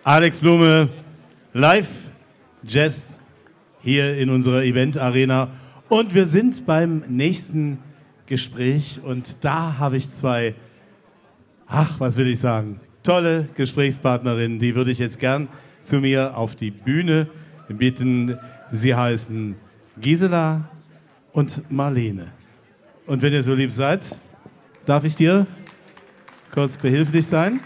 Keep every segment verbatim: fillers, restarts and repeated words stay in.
Alex Blume, live Jazz hier in unserer Event-Arena. Und wir sind beim nächsten Gespräch und da habe ich zwei, ach, was will ich sagen, tolle Gesprächspartnerinnen, die würde ich jetzt gern zu mir auf die Bühne bitten. Sie heißen Gisela und Marlene. Und wenn ihr so lieb seid, darf ich dir kurz behilflich sein?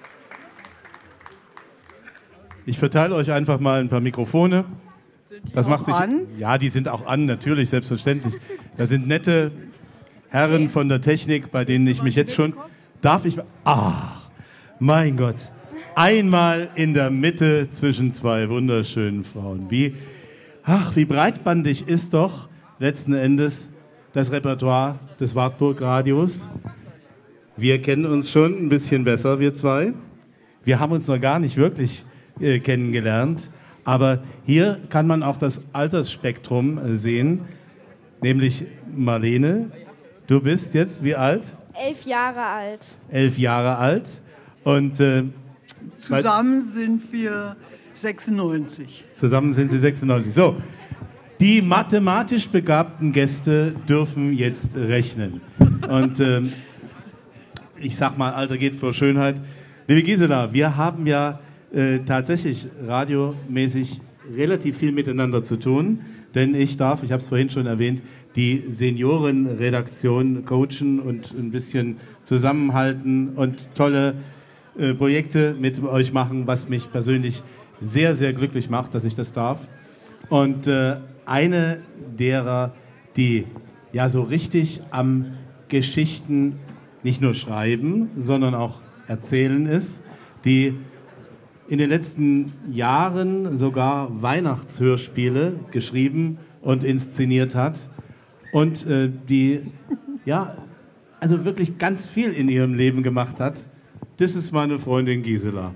Ich verteile euch einfach mal ein paar Mikrofone. Sind die das auch macht sich, an? Ja, die sind auch an, natürlich, selbstverständlich. Da sind nette Herren von der Technik, bei denen ich mich jetzt schon... Darf ich... Ach, mein Gott. Einmal in der Mitte zwischen zwei wunderschönen Frauen. Wie, ach, wie breitbandig ist doch letzten Endes das Repertoire des Wartburg-Radios. Wir kennen uns schon ein bisschen besser, wir zwei. Wir haben uns noch gar nicht wirklich äh, kennengelernt. Aber hier kann man auch das Altersspektrum äh, sehen. Nämlich Marlene, du bist jetzt wie alt? Elf Jahre alt. Elf Jahre alt. Und äh, Zusammen sind wir sechsundneunzig. Zusammen sind sie sechsundneunzig. So, die mathematisch begabten Gäste dürfen jetzt rechnen. Und äh, ich sag mal, Alter geht vor Schönheit. Liebe Gisela, wir haben ja äh, tatsächlich radiomäßig relativ viel miteinander zu tun, denn ich darf, ich habe es vorhin schon erwähnt, die Seniorenredaktion coachen und ein bisschen zusammenhalten und tolle äh, Projekte mit euch machen, was mich persönlich sehr, sehr glücklich macht, dass ich das darf. Und äh, eine derer, die ja so richtig am Geschichten nicht nur schreiben, sondern auch erzählen ist, die in den letzten Jahren sogar Weihnachtshörspiele geschrieben und inszeniert hat und äh, die ja also wirklich ganz viel in ihrem Leben gemacht hat. Das ist meine Freundin Gisela.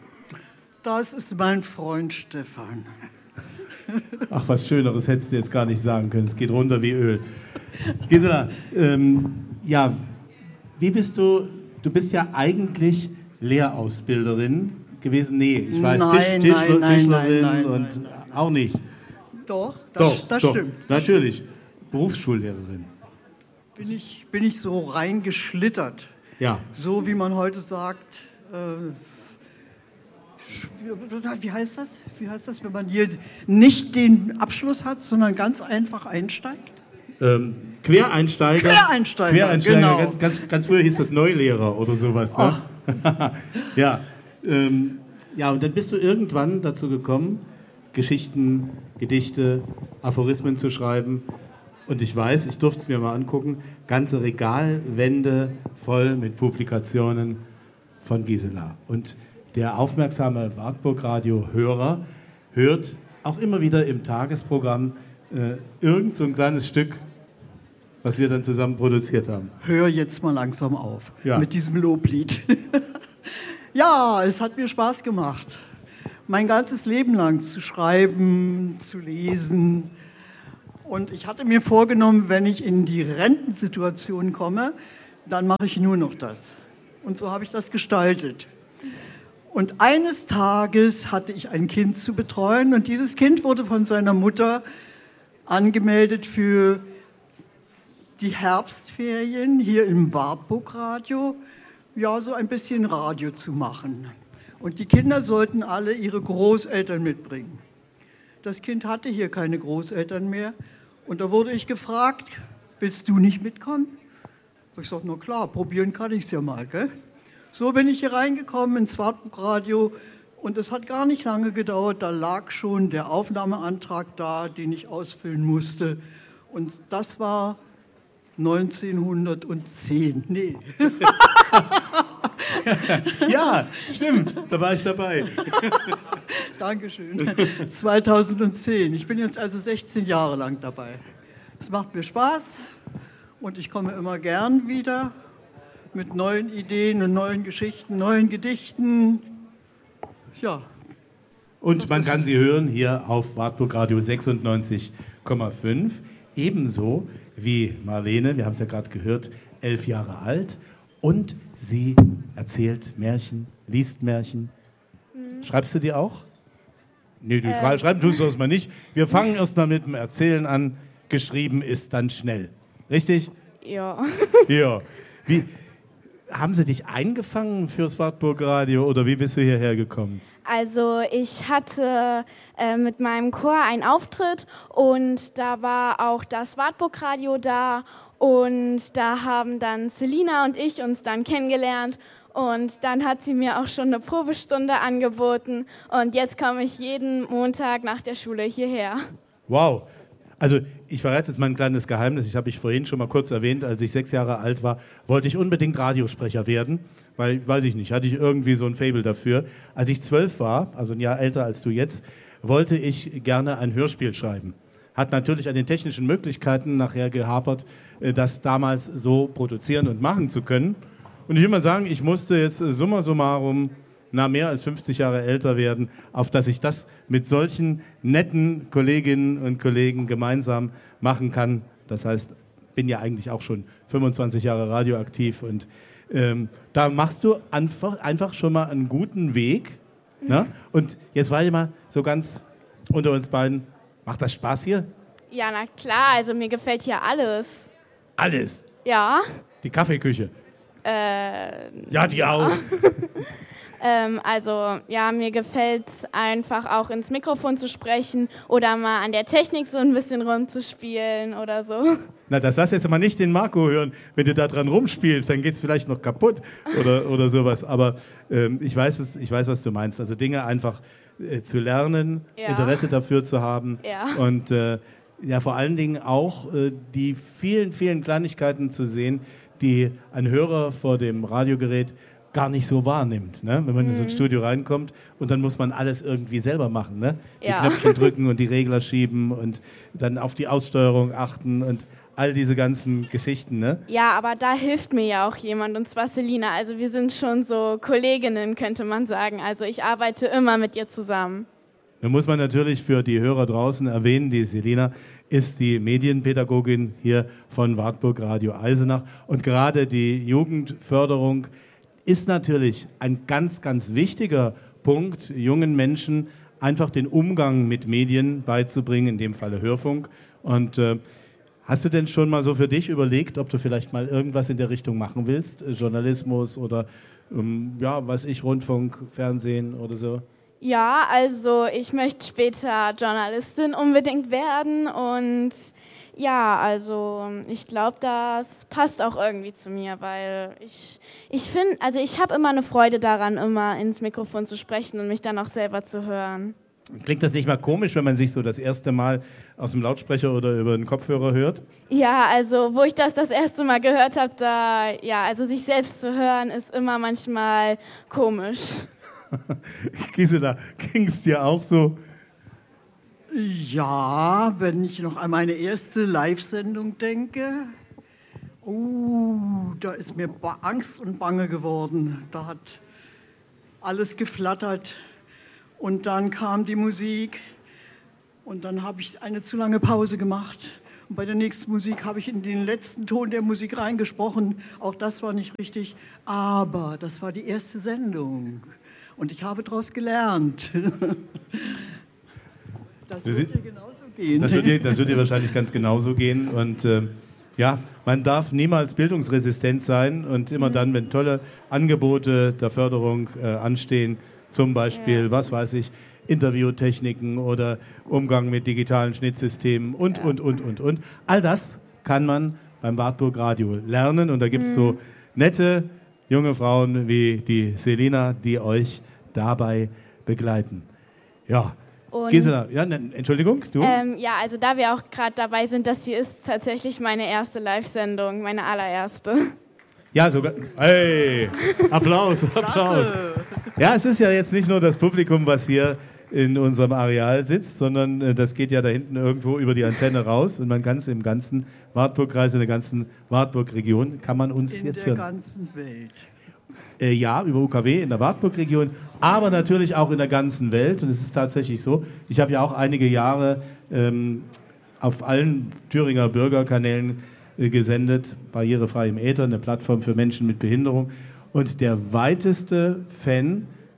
Das ist mein Freund Stefan. Ach, was Schöneres hättest du jetzt gar nicht sagen können. Es geht runter wie Öl. Gisela, ähm, ja, wie bist du, du bist ja eigentlich Lehrausbilderin gewesen. Nee, ich weiß, Nein, Tisch, nein, Tischler, nein, Tischlerin nein, nein, und nein, nein. auch nicht. Doch, das, doch, das doch, stimmt. Natürlich, Berufsschullehrerin. Bin ich, bin ich so reingeschlittert. Ja. So wie man heute sagt, äh, wie heißt das? Wie heißt das, wenn man hier nicht den Abschluss hat, sondern ganz einfach einsteigt? Ähm, Quereinsteiger. Quereinsteiger, Quereinsteiger. genau. Ganz, ganz, ganz früher hieß das Neulehrer oder sowas. Ne? Oh. ja. Ähm, ja, und dann bist du irgendwann dazu gekommen, Geschichten, Gedichte, Aphorismen zu schreiben. Und ich weiß, ich durfte es mir mal angucken, ganze Regalwände voll mit Publikationen von Gisela. Und der aufmerksame Wartburg-Radio-Hörer hört auch immer wieder im Tagesprogramm äh, irgend so ein kleines Stück, was wir dann zusammen produziert haben. Hör jetzt mal langsam auf Ja. mit diesem Loblied. Ja, es hat mir Spaß gemacht, mein ganzes Leben lang zu schreiben, zu lesen. Und ich hatte mir vorgenommen, wenn ich in die Rentensituation komme, dann mache ich nur noch das. Und so habe ich das gestaltet. Und eines Tages hatte ich ein Kind zu betreuen und dieses Kind wurde von seiner Mutter angemeldet für die Herbstferien hier im Wartburg-Radio, ja, so ein bisschen Radio zu machen. Und die Kinder sollten alle ihre Großeltern mitbringen. Das Kind hatte hier keine Großeltern mehr und da wurde ich gefragt, willst du nicht mitkommen? Ich sagte, na klar, probieren kann ich es ja mal, gell? So bin ich hier reingekommen ins Wartburg-Radio und es hat gar nicht lange gedauert, da lag schon der Aufnahmeantrag da, den ich ausfüllen musste. Und das war neunzehnhundertzehn. Nee. Ja, stimmt, da war ich dabei. Dankeschön. zweitausendzehn. Ich bin jetzt also sechzehn Jahre lang dabei. Es macht mir Spaß und ich komme immer gern wieder mit neuen Ideen und neuen Geschichten, neuen Gedichten. Ja. Und man kann sie hören hier auf Wartburg Radio sechsundneunzig Komma fünf. Ebenso wie Marlene, wir haben es ja gerade gehört, elf Jahre alt. Und sie erzählt Märchen, liest Märchen. Schreibst du die auch? Nee, du äh. schreiben tust du erstmal nicht. Wir fangen erstmal mit dem Erzählen an. Geschrieben ist dann schnell. Richtig? Ja. Ja. Wie, haben sie dich eingefangen fürs Wartburg-Radio oder wie bist du hierher gekommen? Also ich hatte äh, mit meinem Chor einen Auftritt und da war auch das Wartburg-Radio da und da haben dann Selina und ich uns dann kennengelernt und dann hat sie mir auch schon eine Probestunde angeboten und jetzt komme ich jeden Montag nach der Schule hierher. Wow. Also ich verrate jetzt mal ein kleines Geheimnis. Ich habe mich vorhin schon mal kurz erwähnt, als ich sechs Jahre alt war, wollte ich unbedingt Radiosprecher werden, weil, weiß ich nicht, hatte ich irgendwie so ein Faible dafür. Als ich zwölf war, also ein Jahr älter als du jetzt, wollte ich gerne ein Hörspiel schreiben. Hat natürlich an den technischen Möglichkeiten nachher gehapert, das damals so produzieren und machen zu können. Und ich will mal sagen, ich musste jetzt summa summarum na, mehr als fünfzig Jahre älter werden, auf dass ich das mit solchen netten Kolleginnen und Kollegen gemeinsam machen kann. Das heißt, bin ja eigentlich auch schon fünfundzwanzig Jahre radioaktiv und ähm, da machst du einfach, einfach schon mal einen guten Weg. Ne? Und jetzt war ich mal so ganz unter uns beiden, macht das Spaß hier? Ja, na klar, also mir gefällt hier alles. Alles? Ja. Die Kaffeeküche? Äh, ja, die auch. Ähm, also ja, mir gefällt es einfach auch ins Mikrofon zu sprechen oder mal an der Technik so ein bisschen rumzuspielen oder so. Na, das lass jetzt mal nicht den Marco hören. Wenn du da dran rumspielst, dann geht es vielleicht noch kaputt oder, oder sowas. Aber ähm, ich, weiß, was, ich weiß, was du meinst. Also Dinge einfach äh, zu lernen, ja. Interesse dafür zu haben ja. und äh, ja, vor allen Dingen auch äh, die vielen, vielen Kleinigkeiten zu sehen, die ein Hörer vor dem Radiogerät gar nicht so wahrnimmt, ne? Wenn man mhm. in so ein Studio reinkommt und dann muss man alles irgendwie selber machen, ne? Die ja. Knöpfchen drücken und die Regler schieben und dann auf die Aussteuerung achten und all diese ganzen Geschichten, ne? Ja, aber da hilft mir ja auch jemand und zwar Selina. Also wir sind schon so Kolleginnen, könnte man sagen. Also ich arbeite immer mit ihr zusammen. Da muss man natürlich für die Hörer draußen erwähnen, die Selina ist die Medienpädagogin hier von Wartburg Radio Eisenach und gerade die Jugendförderung ist natürlich ein ganz, ganz wichtiger Punkt, jungen Menschen einfach den Umgang mit Medien beizubringen, in dem Falle Hörfunk. Und äh, hast du denn schon mal so für dich überlegt, ob du vielleicht mal irgendwas in der Richtung machen willst? Journalismus oder, ähm, ja, was ich, Rundfunk, Fernsehen oder so? Ja, also ich möchte später Journalistin unbedingt werden und ja, also ich glaube, das passt auch irgendwie zu mir, weil ich, ich finde, also ich habe immer eine Freude daran, immer ins Mikrofon zu sprechen und mich dann auch selber zu hören. Klingt das nicht mal komisch, wenn man sich so das erste Mal aus dem Lautsprecher oder über den Kopfhörer hört? Ja, also wo ich das das erste Mal gehört habe, da, ja, also sich selbst zu hören, ist immer manchmal komisch. Gisela, ging es dir auch so? Ja, wenn ich noch an meine erste Live-Sendung denke, oh, da ist mir Angst und Bange geworden. Da hat alles geflattert und dann kam die Musik und dann habe ich eine zu lange Pause gemacht. Und bei der nächsten Musik habe ich in den letzten Ton der Musik reingesprochen. Auch das war nicht richtig, aber das war die erste Sendung und ich habe daraus gelernt. Das wird dir genauso gehen. Das wird dir, das wird dir wahrscheinlich ganz genauso gehen. Und äh, ja, man darf niemals bildungsresistent sein. Und immer mhm. dann, wenn tolle Angebote der Förderung äh, anstehen, zum Beispiel, ja. was weiß ich, Interviewtechniken oder Umgang mit digitalen Schnittsystemen und, ja. und, und, und, und. All das kann man beim Wartburg Radio lernen. Und da gibt es mhm. so nette junge Frauen wie die Selina, die euch dabei begleiten. Ja. Und Gisela, ja, ne, Entschuldigung, du? Ähm, ja, also da wir auch gerade dabei sind, das hier ist tatsächlich meine erste Live-Sendung, meine allererste. Ja, sogar, hey, Applaus, Applaus. Ja, es ist ja jetzt nicht nur das Publikum, was hier in unserem Areal sitzt, sondern äh, das geht ja da hinten irgendwo über die Antenne raus und man kann es im ganzen Wartburg-Kreis, in der ganzen Wartburg-Region, kann man uns in jetzt hören. hören. In der ganzen Welt. Äh, ja, über U K W in der Wartburg-Region, aber natürlich auch in der ganzen Welt. Und es ist tatsächlich so, ich habe ja auch einige Jahre ähm, auf allen Thüringer Bürgerkanälen äh, gesendet, barrierefrei im Äther, eine Plattform für Menschen mit Behinderung. Und der weiteste Fan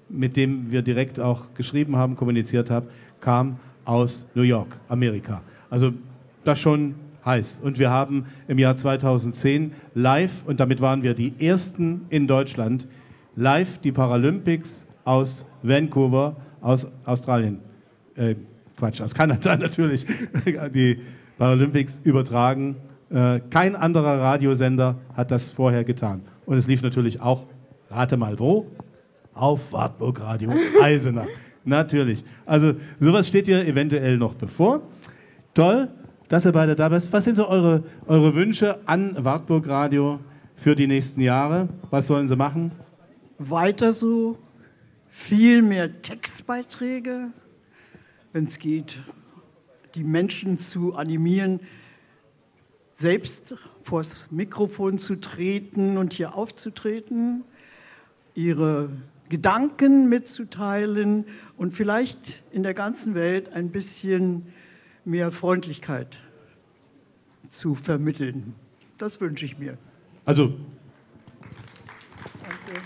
mit dem wir direkt auch geschrieben haben, kommuniziert haben, kam aus New York, Amerika. Also das schon heiß. Und wir haben im Jahr zweitausendzehn live, und damit waren wir die Ersten in Deutschland, live die Paralympics aus Vancouver, aus Australien, äh, Quatsch, aus Kanada natürlich, die Paralympics übertragen. Äh, kein anderer Radiosender hat das vorher getan. Und es lief natürlich auch, rate mal wo, auf Wartburg Radio Eisenach. Natürlich. Also sowas steht dir eventuell noch bevor. Toll, dass ihr beide da bist. Was sind so eure, eure Wünsche an Wartburg Radio für die nächsten Jahre? Was sollen sie machen? Weiter so, viel mehr Textbeiträge, wenn es geht, die Menschen zu animieren, selbst vors Mikrofon zu treten und hier aufzutreten, ihre Gedanken mitzuteilen und vielleicht in der ganzen Welt ein bisschen mehr Freundlichkeit zu vermitteln. Das wünsche ich mir. Also, Danke.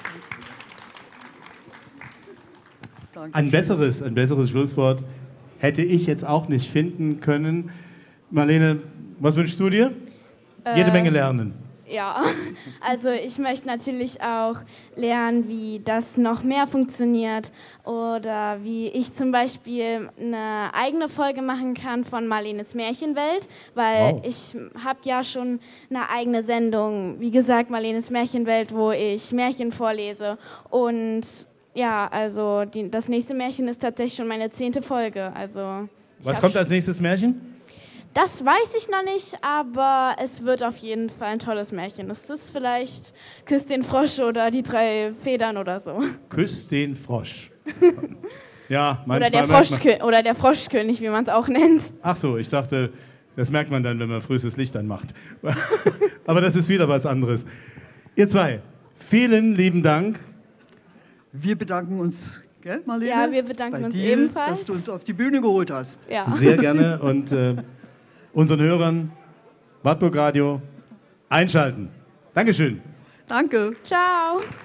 Danke. Ein besseres, ein besseres Schlusswort hätte ich jetzt auch nicht finden können. Marlene, was wünschst du dir? Äh, Jede Menge lernen. Ja, also ich möchte natürlich auch lernen, wie das noch mehr funktioniert oder wie ich zum Beispiel eine eigene Folge machen kann von Marlenes Märchenwelt, weil wow. ich habe ja schon eine eigene Sendung, wie gesagt, Marlenes Märchenwelt, wo ich Märchen vorlese und ja, also die, das nächste Märchen ist tatsächlich schon meine zehnte Folge. Also was kommt als nächstes Märchen? Das weiß ich noch nicht, aber es wird auf jeden Fall ein tolles Märchen. Es ist vielleicht Küss den Frosch oder die drei Federn oder so. Küss den Frosch. Ja, manchmal oder, der Froschkö- oder der Froschkönig, wie man es auch nennt. Ach so, ich dachte, das merkt man dann, wenn man frühes Licht anmacht. Aber das ist wieder was anderes. Ihr zwei, vielen lieben Dank. Wir bedanken uns, gell, Marlene? Ja, wir bedanken bei uns dir, ebenfalls. dass du uns auf die Bühne geholt hast. Ja. Sehr gerne und äh, unseren Hörern Wartburg Radio einschalten. Dankeschön. Danke. Ciao.